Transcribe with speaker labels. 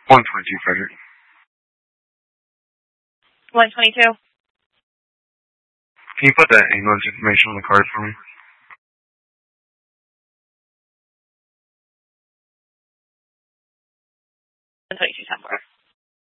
Speaker 1: 122 Frederick.
Speaker 2: 122.
Speaker 1: Can you put that ambulance information on the card for me?
Speaker 2: 122 10-4.